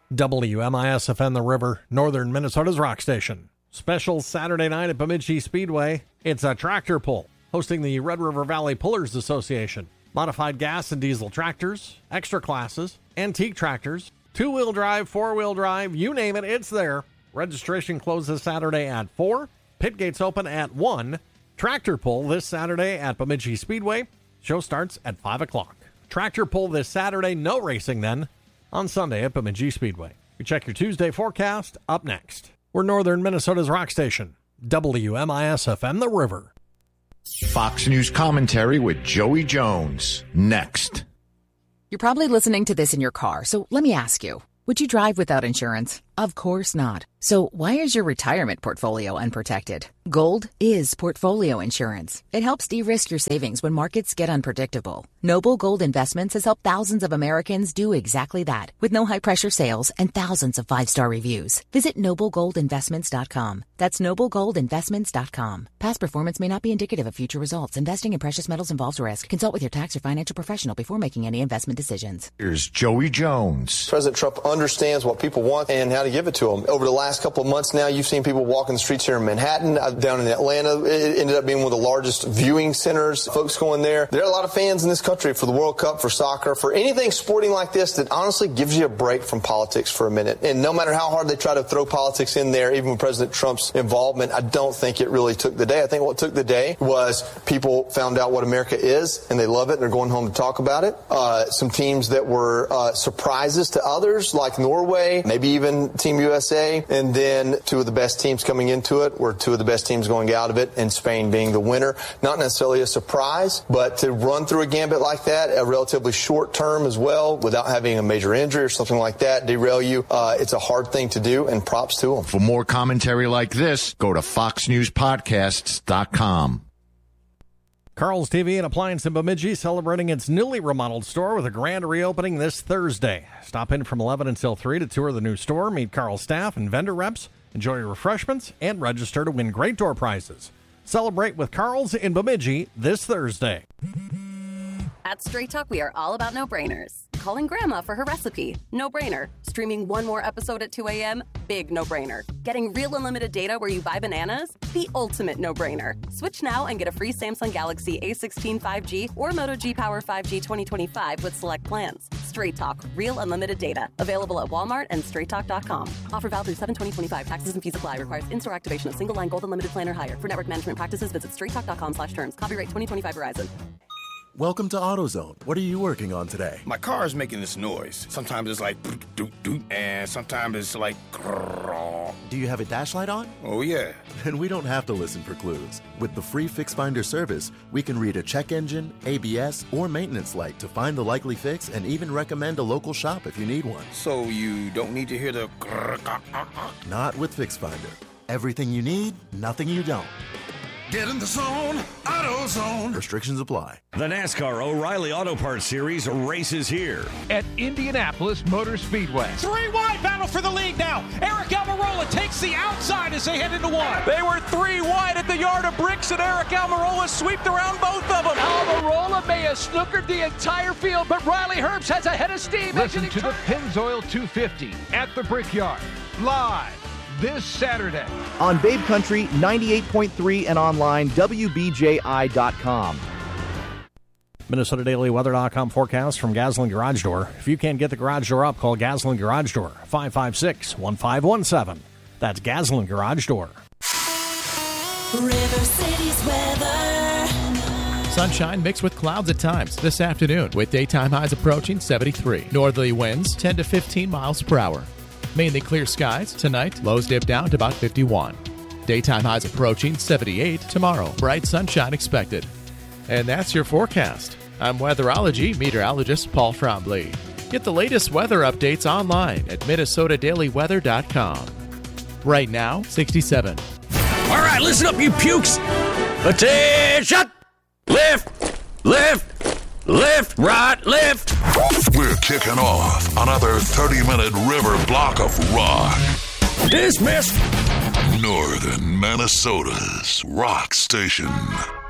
WMIS-FM The River, northern Minnesota's rock station. Special Saturday night at Bemidji Speedway. It's a tractor pull, hosting the Red River Valley Pullers Association. Modified gas and diesel tractors, extra classes, antique tractors, two-wheel drive, four-wheel drive, you name it, it's there. Registration closes Saturday at 4. Pit gates open at 1. Tractor pull this Saturday at Bemidji Speedway. Show starts at 5 o'clock. Tractor pull this Saturday, no racing then, on Sunday at Bemidji Speedway. You check your Tuesday forecast up next. We're northern Minnesota's rock station, WMIS-FM The River. Fox News commentary with Joey Jones, next. You're probably listening to this in your car, so let me ask you, would you drive without insurance? Of course not. So why is your retirement portfolio unprotected? Gold is portfolio insurance. It helps de-risk your savings when markets get unpredictable. Noble Gold Investments has helped thousands of Americans do exactly that, with no high-pressure sales and thousands of 5-star reviews. Visit NobleGoldInvestments.com. That's NobleGoldInvestments.com. Past performance may not be indicative of future results. Investing in precious metals involves risk. Consult with your tax or financial professional before making any investment decisions. Here's Joey Jones. President Trump understands what people want and how to give it to them. Over the last couple of months now, you've seen people walking the streets here in Manhattan, down in Atlanta. It ended up being one of the largest viewing centers. Folks going there. There are a lot of fans in this country for the World Cup, for soccer, for anything sporting like this that honestly gives you a break from politics for a minute. And no matter how hard they try to throw politics in there, even with President Trump's involvement, I don't think it really took the day. I think what took the day was people found out what America is, and they love it, and they're going home to talk about it. Some teams that were surprises to others, like Norway, maybe even Team USA, and then two of the best teams coming into it were two of the best teams going out of it, and Spain being the winner. Not necessarily a surprise, but to run through a gambit like that, a relatively short term as well, without having a major injury or something like that derail you, it's a hard thing to do, and props to them. For more commentary like this, go to foxnewspodcasts.com. Carl's TV and Appliance in Bemidji celebrating its newly remodeled store with a grand reopening this Thursday. Stop in from 11 until 3 to tour the new store, meet Carl's staff and vendor reps, enjoy refreshments, and register to win great door prizes. Celebrate with Carl's in Bemidji this Thursday. At Straight Talk, we are all about no-brainers. Calling Grandma for her recipe, no-brainer. Streaming one more episode at 2 a.m., big no-brainer. Getting real unlimited data where you buy bananas, the ultimate no-brainer. Switch now and get a free Samsung Galaxy A16 5G or Moto G Power 5G 2025 with select plans. Straight Talk, real unlimited data. Available at Walmart and straighttalk.com. Offer valid through 7/20/25. Taxes and fees apply. Requires in-store activation of single line gold unlimited plan or higher. For network management practices, visit straighttalk.com/terms. Copyright 2025 Verizon. Welcome to AutoZone. What are you working on today? My car is making this noise. Sometimes it's like doot doot, and sometimes it's like grrr. Do you have a dash light on? Oh yeah. Then we don't have to listen for clues. With the free Fix Finder service, we can read a check engine, ABS, or maintenance light to find the likely fix and even recommend a local shop if you need one. So you don't need to hear the grrr. Not with Fix Finder. Everything you need, nothing you don't. Get in the zone, AutoZone. Restrictions apply. The NASCAR O'Reilly Auto Parts Series races here at Indianapolis Motor Speedway. 3 wide battle for the lead now. Eric Almirola takes the outside as they head into one. They were 3 wide at the yard of bricks, and Eric Almirola swept around both of them. Almirola may have snookered the entire field, but Riley Herbst has a head of steam. Listen to the Pennzoil 250 at the Brickyard. Live this Saturday on Babe Country 98.3 and online WBJI.com. MinnesotaDailyWeather.com forecast from Gaslin Garage Door. If you can't get the garage door up, call Gaslin Garage Door, 556-1517. That's Gaslin Garage Door. River City's weather. Sunshine mixed with clouds at times this afternoon, with daytime highs approaching 73. Northerly winds 10 to 15 miles per hour. Mainly clear skies tonight, lows dip down to about 51. Daytime highs approaching 78 tomorrow. Bright sunshine expected. And that's your forecast. I'm weatherology meteorologist Paul Trombley. Get the latest weather updates online at MinnesotaDailyWeather.com. Right now, 67. All right, listen up, you pukes. Attention! Lift, lift, lift, right, lift. We're kicking off another 30-minute river block of rock. Dismiss. Northern Minnesota's rock station.